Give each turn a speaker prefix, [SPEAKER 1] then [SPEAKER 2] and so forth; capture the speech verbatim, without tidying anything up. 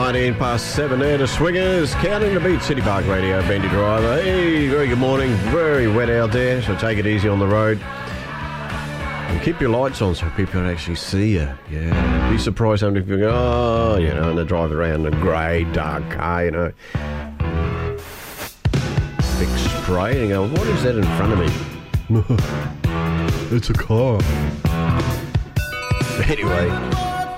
[SPEAKER 1] nineteen past seven there to Swingers, counting the beat, City Park Radio, Bendy Driver. Hey, very good morning. Very wet out there, so take it easy on the road. And keep your lights on so people can actually see you. Yeah, be surprised how many people go, oh, you know, and they drive around in a grey, dark car, you know. Big spray, and go, what is that in front of me? It's a car. Anyway.